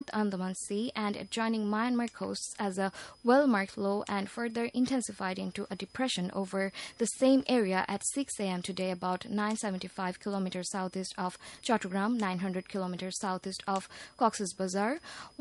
Andaman Sea and adjoining Myanmar coasts as a well-marked low and further intensified into a depression over the same area at 6 a.m. today about 975 kilometers southeast of Chattogram, 900 kilometers southeast of Cox's Bazar,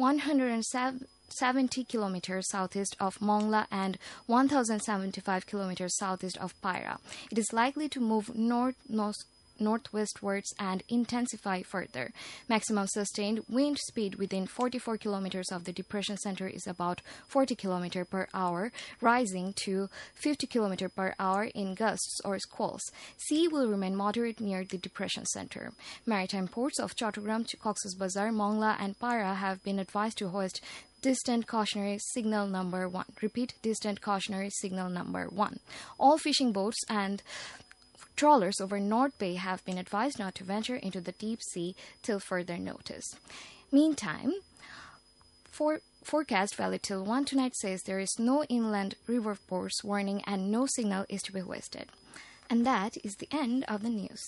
170 kilometers southeast of Mongla and 1,075 kilometers southeast of Paira. It is likely to move northwestwards and intensify further. Maximum sustained wind speed within 44 kilometers of the depression center is about 40 kilometers per hour, rising to 50 kilometers per hour in gusts or squalls. Sea will remain moderate near the depression center. Maritime ports of Chattogram, Cox's Bazar, Mongla and Para have been advised to hoist distant cautionary signal number 1. Repeat, distant cautionary signal number 1. All fishing boats and trawlers over North Bay have been advised not to venture into the deep sea till further notice. Meantime, forecast valid till 1 tonight says there is no inland river force warning and no signal is to be hoisted. And that is the end of the news.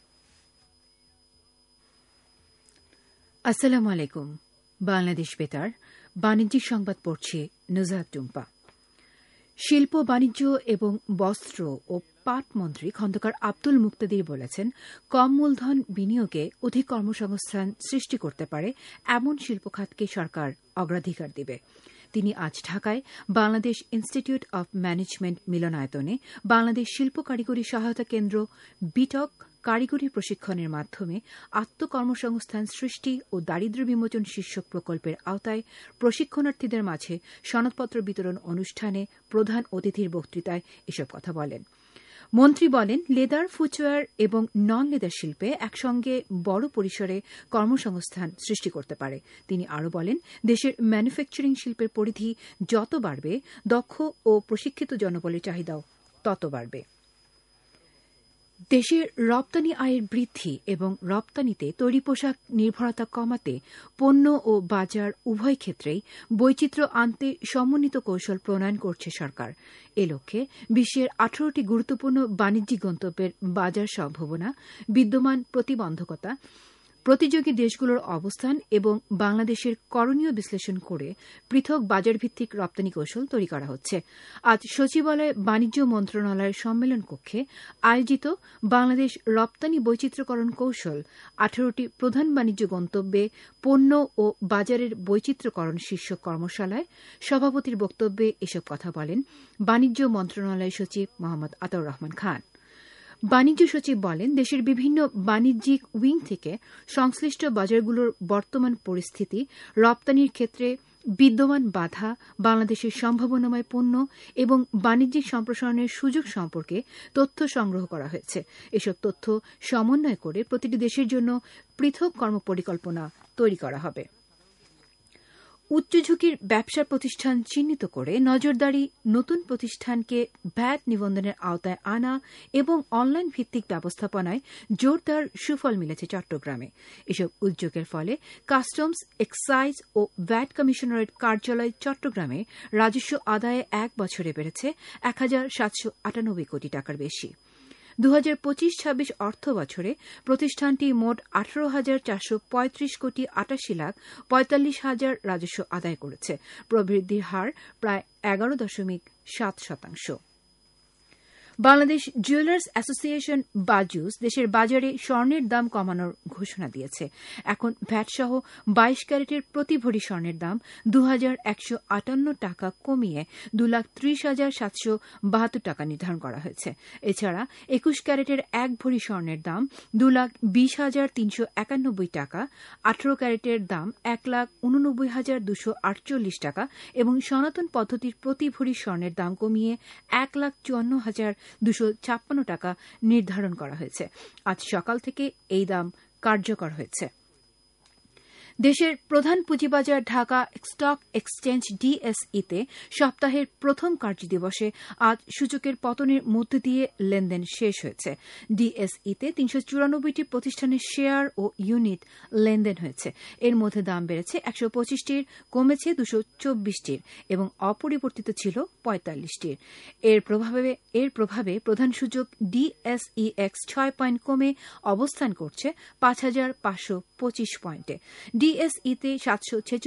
আসসালামু আলাইকুম। বাংলাদেশ বেতার বাণিজ্যিক সংবাদ পড়ছে নুজাহাত টুম্পা। শিল্প বাণিজ্য এবং বস্ত্র ও পাট মন্ত্রী খন্দকার আব্দুল মুক্তাদির বলেছেন, কম মূলধন বিনিয়োগে অধিক কর্মসংস্থান সৃষ্টি করতে পারে এমন শিল্প খাতকে সরকার অগ্রাধিকার দেবে। তিনি আজ ঢাকায় বাংলাদেশ ইনস্টিটিউট অব ম্যানেজমেন্ট মিলনায়তনে বাংলাদেশ শিল্প কারিগরি সহায়তা কেন্দ্র বিটক কারিগরি প্রশিক্ষণের মাধ্যমে আত্মকর্মসংস্থান সৃষ্টি ও দারিদ্র্য বিমোচন শীর্ষক প্রকল্পের আওতায় প্রশিক্ষণার্থীদের মাঝে সনদপত্র বিতরণ অনুষ্ঠানে প্রধান অতিথির বক্তৃতায় এসব কথা বলেন। মন্ত্রী বলেন, লেদার, ফুটওয়্যার এবং নন লেদার শিল্পে একসঙ্গে বড় পরিসরে কর্মসংস্থান সৃষ্টি করতে পারে। তিনি আরও বলেন, দেশের ম্যানুফ্যাকচারিং শিল্পের পরিধি যত বাড়বে, দক্ষ ও প্রশিক্ষিত জনবলের চাহিদাও তত বাড়বে। দেশের রপ্তানি আয়ের বৃদ্ধি এবং রপ্তানিতে তৈরি পোশাক নির্ভরতা কমাতে পণ্য ও বাজার উভয় ক্ষেত্রেই বৈচিত্র্য আনতে সমন্বিত কৌশল প্রণয়ন করছে সরকার। এ লক্ষ্যে বিশ্বের 18টি গুরুত্বপূর্ণ বাণিজ্যিক গন্তব্যের বাজার সম্ভাবনা, বিদ্যমান প্রতিবন্ধকতা, প্রতিযোগী দেশগুলোর অবস্থান এবং বাংলাদেশের করণীয় বিশ্লেষণ করে পৃথক বাজারভিত্তিক রপ্তানি কৌশল তৈরি করা হচ্ছে। আজ সচিবালয়ে বাণিজ্য মন্ত্রণালয়ের সম্মেলন কক্ষে আয়োজিত বাংলাদেশ রপ্তানি বৈচিত্র্যকরণ কৌশল 18টি প্রধান বাণিজ্য গন্তব্যে পণ্য ও বাজারের বৈচিত্র্যকরণ শীর্ষক কর্মশালায় সভাপতির বক্তব্যে এসব কথা বলেন বাণিজ্য মন্ত্রণালয় সচিব মোহাম্মদ আতাউর রহমান খান। বাণিজ্য সচিব বলেন, দেশের বিভিন্ন বাণিজ্যিক উইং থেকে সংশ্লিষ্ট বাজারগুলোর বর্তমান পরিস্থিতি, রপ্তানির ক্ষেত্রে বিদ্যমান বাধা, বাংলাদেশের সম্ভাবনাময় পণ্য এবং বাণিজ্যিক সম্প্রসারণের সুযোগ সম্পর্কে তথ্য সংগ্রহ করা হয়েছে। এসব তথ্য সমন্বয় করে প্রতিটি দেশের জন্য পৃথক কর্মপরিকল্পনা তৈরি করা হবে। উচ্চ ঝুঁকির ব্যবসা প্রতিষ্ঠান চিহ্নিত করে নজরদারি, নতুন প্রতিষ্ঠানকে ভ্যাট নিবন্ধনের আওতায় আনা এবং অনলাইন ভিত্তিক ব্যবস্থাপনায় জোরদার সুফল মিলেছে চট্টগ্রামে। এসব উদ্যোগের ফলে কাস্টমস, এক্সাইজ ও ভ্যাট কমিশনারেট কার্যালয় চট্টগ্রামে রাজস্ব আদায়ে এক বছরে বেড়েছে 1,798 কোটি টাকার বেশি। 2025-26 অর্থ বছরে প্রতিষ্ঠানটি মোট 18,435 কোটি 88,45,000 রাজস্ব আদায় করেছে। প্রবৃদ্ধির হার প্রায় 11.7%। বাংলাদেশ জুয়েলার্স অ্যাসোসিয়েশন বাজুস দেশের বাজারে স্বর্ণের দাম কমানোর ঘোষণা দিয়েছে। এখন ভ্যাটসহ 22 ক্যারেটের প্রতি ভরি স্বর্ণের দাম 2,158 টাকা কমিয়ে 2,30,772 টাকা নির্ধারণ করা হয়েছে। এছাড়া 21 ক্যারেটের এক ভরি স্বর্ণের দাম 2,20,391 টাকা, 18 ক্যারেটের দাম 1,89,248 টাকা এবং সনাতন পদ্ধতির প্রতি ভরি স্বর্ণের দাম কমিয়ে 1,54,256 টাকা নির্ধারণ করা হয়েছে। আজ সকাল থেকে এই দাম কার্যকর হয়েছে। দেশের প্রধান পুঁজিবাজার ঢাকা স্টক এক্সচেঞ্জ ডিএসইতে সপ্তাহের প্রথম কার্যদিবসে আজ সূচকের পতনের মধ্য দিয়ে লেনদেন শেষ হয়েছে। ডিএসইতে 394টি প্রতিষ্ঠানের শেয়ার ও ইউনিট লেনদেন হয়েছে। এর মধ্যে দাম বেড়েছে 125টির, কমেছে 224টির এবং অপরিবর্তিত ছিল 45টির। এর প্রভাবে প্রধান সূচক ডিএসইএক্স 6 পয়েন্ট কমে অবস্থান করছে 5,525 পয়েন্টে। ডিএসইতে 746